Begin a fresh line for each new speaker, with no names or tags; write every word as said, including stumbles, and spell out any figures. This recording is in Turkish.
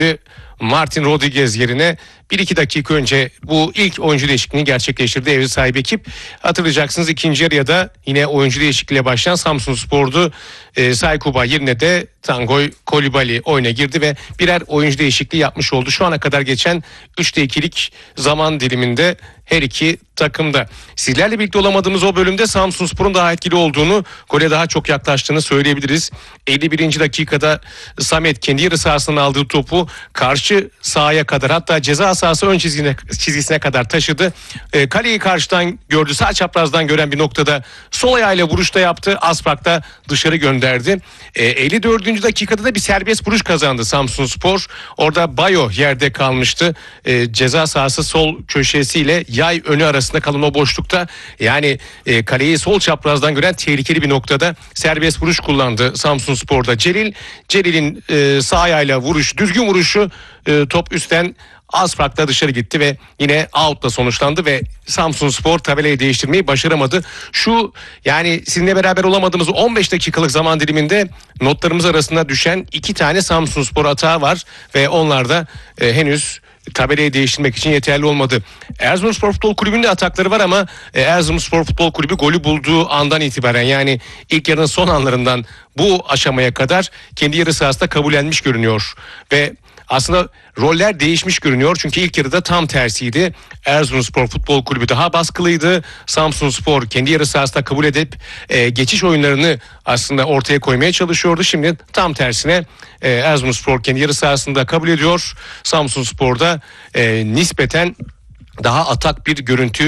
Martin Rodriguez yerine bir iki dakika önce bu ilk oyuncu değişikliğini gerçekleştirdi ev sahibi ekip. Hatırlayacaksınız ikinci yarıya yine oyuncu değişikliğiyle başlayan Samsunspor'du. E, Saykuba yerine de Tangoy Kolibali oyuna girdi ve birer oyuncu değişikliği yapmış oldu. Şu ana kadar geçen üçte ikilik zaman diliminde her iki takımda. Sizlerle birlikte olamadığımız o bölümde Samsunspor'un daha etkili olduğunu, gole daha çok yaklaştığını söyleyebiliriz. elli birinci dakikada Samet kendi yarı sahasından aldığı topu karşı sahaya kadar, hatta ceza sahası ön çizgisine, çizgisine kadar taşıdı. E, kaleyi karşıdan gördü, sağ çaprazdan gören bir noktada sol ayağıyla vuruşta yaptı. Asfak'ta dışarı gönderdi. E, elli dördüncü dakikada da bir serbest vuruş kazandı Samsunspor. Orada Bayo yerde kalmıştı. E, ceza sahası sol köşesiyle yay önü arasında kalan o boşlukta, yani e, kaleyi sol çaprazdan gören tehlikeli bir noktada serbest vuruş kullandı Samsunspor'da. Celil, Celil'in e, sağ ayağıyla vuruş, düzgün vuruşu, e, top üstten az farkla dışarı gitti ve yine out'la sonuçlandı ve Samsunspor tabelayı değiştirmeyi başaramadı. Şu, yani sizinle beraber olamadığımız on beş dakikalık zaman diliminde notlarımız arasında düşen iki tane Samsunspor hata var ve onlar da e, henüz tabelayı değiştirmek için yeterli olmadı. Erzurumspor Futbol Kulübü'nün de atakları var ama e, Erzurumspor Futbol Kulübü golü bulduğu andan itibaren, yani ilk yarının son anlarından bu aşamaya kadar kendi yarı sahasında kabullenmiş görünüyor ve aslında roller değişmiş görünüyor. Çünkü ilk yarıda tam tersiydi. Erzurumspor Futbol Kulübü daha baskılıydı. Samsunspor kendi yarı sahasında kabul edip e, geçiş oyunlarını aslında ortaya koymaya çalışıyordu. Şimdi tam tersine e, Erzurumspor kendi yarı sahasında kabul ediyor. Samsunspor'da e, nispeten daha atak bir görüntü